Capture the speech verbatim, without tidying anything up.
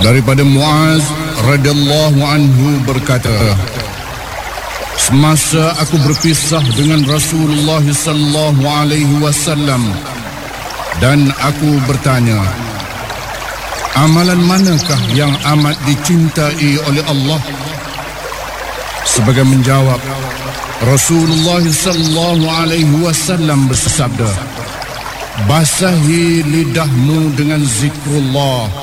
Daripada Muaz radhiyallahu anhu berkata, semasa aku berpisah dengan Rasulullah sallallahu alaihi wasallam dan aku bertanya, amalan manakah yang amat dicintai oleh Allah? Sebagai menjawab, Rasulullah sallallahu alaihi wasallam bersabda, basahi lidahmu dengan zikrullah